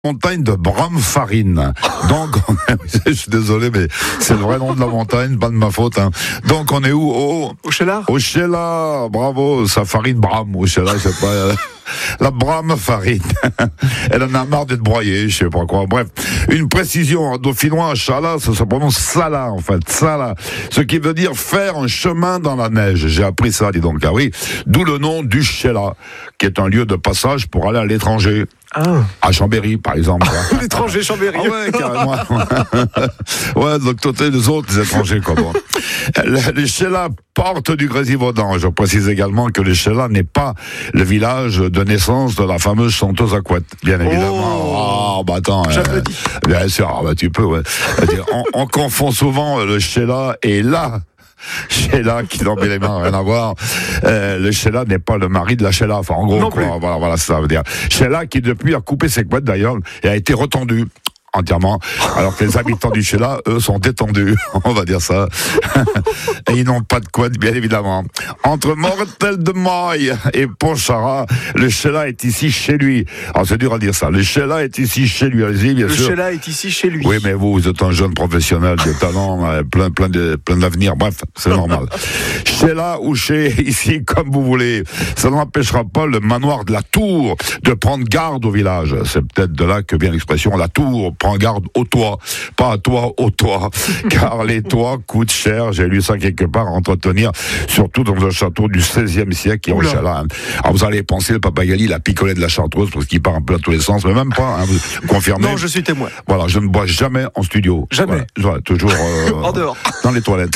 Montagne de Bramfarine. Donc, je suis désolé, mais c'est le vrai nom de la montagne, pas de ma faute. Hein. Donc, on est où? Au Cheylard. Au Cheylard, bravo, sa farine Bram, au Cheylard, je sais pas. La Bramfarine. Elle en a marre d'être broyée, je sais pas quoi. Bref, une précision, en dauphinois, Chala, ça se prononce Sala, en fait, Sala. Ce qui veut dire faire un chemin dans la neige. J'ai appris ça, dis donc, ah oui. D'où le nom du Cheylard, qui est un lieu de passage pour aller à l'étranger. Ah. À Chambéry, par exemple. L'étranger Chambéry. Ah ouais, carrément. Ouais, donc côté des autres étrangers, quoi. Bon. Le Cheylard porte du Grésivaudan. Je précise également que le Cheylard n'est pas le village de naissance de la fameuse chanteuse à couette, bien évidemment. Ah, bah attends. J'applaudis. Bien sûr, bah tu peux, ouais. On confond souvent le Cheylard et là. Sheila, qui dans les mains, rien à voir. Le Sheila n'est pas le mari de la Sheila. Enfin, en gros, non quoi. Voilà, ça veut dire. Sheila, qui depuis a coupé ses couettes d'ailleurs, et a été retendue entièrement, alors que les habitants du Cheylard, eux, sont détendus, on va dire ça. Et ils n'ont pas de couette, bien évidemment. Entre Mortel de Maille et Pontcharrat, le Cheylard est ici chez lui. Alors, c'est dur à dire ça. Le Cheylard est ici chez lui, allez-y, bien sûr. Le Cheylard est ici chez lui. Oui, mais vous êtes un jeune professionnel de talent, plein d'avenir. Bref, c'est normal. Cheylard ou chez, ici, comme vous voulez. Ça n'empêchera pas le manoir de la Tour de prendre garde au village. C'est peut-être de là que vient l'expression la Tour. Prends garde au toit, pas à toi, au toit, car les toits coûtent cher, j'ai lu ça quelque part, à entretenir, surtout dans un château du XVIe siècle qui est au Cheylard. Alors vous allez penser, le Papa Gali, la picolée de la Chartreuse, parce qu'il part un peu à tous les sens, mais même pas, hein, vous confirmez. Non, je suis témoin. Voilà, je ne bois jamais en studio. Jamais. Voilà, toujours en dehors. Dans les toilettes.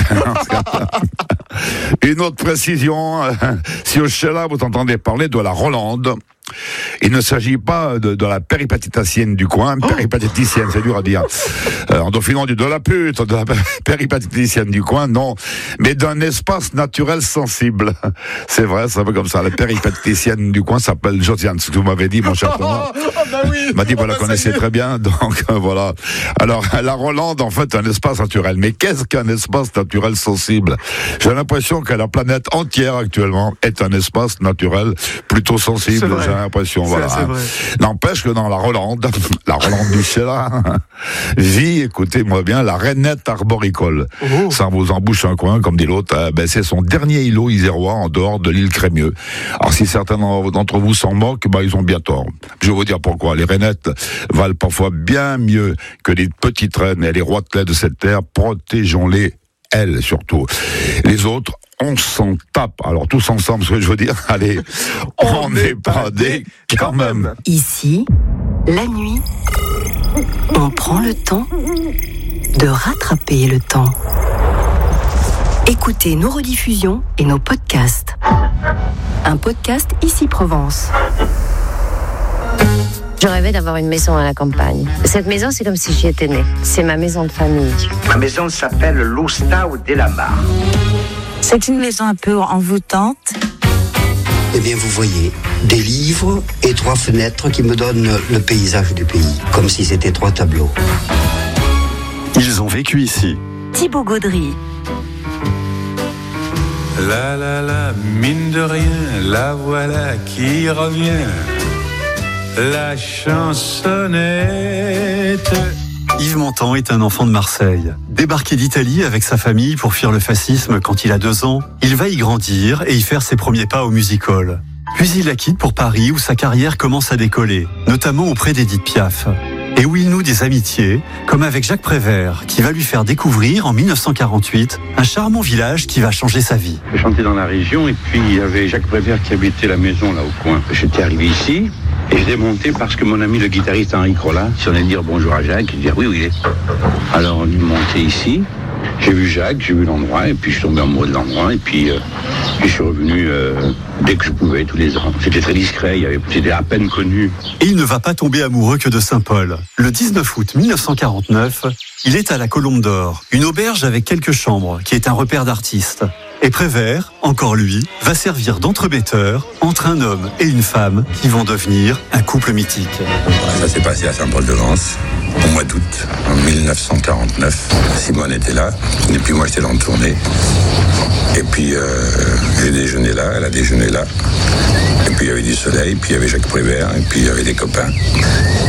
Une autre précision, si au Cheylard vous entendez parler de la Rolande, il ne s'agit pas de la péripatiticienne du coin, péripatiticienne, c'est dur à dire. En dauphinant on dit de la pute, de la péripatiticienne du coin, non, mais d'un espace naturel sensible. C'est vrai, c'est un peu comme ça. La péripatiticienne du coin s'appelle Josiane, ce que vous m'avez dit, mon cher Thomas. Bah oui. M'a dit, vous la connaissez très bien, donc voilà. Alors, la Rolande, en fait, est un espace naturel. Mais qu'est-ce qu'un espace naturel sensible? J'ai l'impression que la planète entière, actuellement, est un espace naturel plutôt sensible. J'ai l'impression, voilà. N'empêche que dans la Rolande du Cheylard, vit, écoutez-moi bien, la rainette arboricole. Oh. Ça vous embouche un coin, comme dit l'autre. C'est son dernier îlot isérois en dehors de l'île Crémieux. Alors, si certains d'entre vous s'en moquent, ils ont bien tort. Je vais vous dire pourquoi. Les rainettes valent parfois bien mieux que les petites reines et les roitelets de cette terre. Protégeons-les, elles surtout. Les autres, on s'en tape. Alors tous ensemble, ce que je veux dire, allez, on n'est pas des quand même. Ici, la nuit, on prend le temps de rattraper le temps. Écoutez nos rediffusions et nos podcasts. Un podcast Ici Provence. Je rêvais d'avoir une maison à la campagne. Cette maison, c'est comme si j'y étais née. C'est ma maison de famille. Ma maison s'appelle l'Ostau della Mar. C'est une maison un peu envoûtante. Eh bien, vous voyez, des livres et 3 fenêtres qui me donnent le paysage du pays, comme si c'était 3 tableaux. Ils ont vécu ici. Thibaut Gaudry. La, mine de rien, la voilà qui revient. La chansonnette. Yves Montand est un enfant de Marseille. Débarqué d'Italie avec sa famille pour fuir le fascisme quand il a 2 ans, il va y grandir et y faire ses premiers pas au music-hall. Puis il la quitte pour Paris où sa carrière commence à décoller, notamment auprès d'Édith Piaf. Et où il noue des amitiés, comme avec Jacques Prévert, qui va lui faire découvrir en 1948 un charmant village qui va changer sa vie. Je chantais dans la région et puis il y avait Jacques Prévert qui habitait la maison là au coin. J'étais arrivé ici. Et je l'ai monté parce que mon ami le guitariste Henri Crolla, si on allait dire bonjour à Jacques, il disait oui, où il est. Alors on est monté ici, j'ai vu Jacques, j'ai vu l'endroit, et puis je suis tombé amoureux de l'endroit, et puis je suis revenu dès que je pouvais, tous les ans. C'était très discret, c'était à peine connu. Et il ne va pas tomber amoureux que de Saint-Paul. Le 19 août 1949, il est à la Colombe d'Or, une auberge avec quelques chambres, qui est un repère d'artistes. Et Prévert, encore lui, va servir d'entremetteur entre un homme et une femme qui vont devenir un couple mythique. Ça s'est passé à Saint-Paul-de-Vence, au mois d'août, en 1949. Simone était là, et puis moi j'étais en tournée. Et puis j'ai déjeuné là, elle a déjeuné là. Et puis il y avait du soleil, puis il y avait Jacques Prévert, et puis il y avait des copains.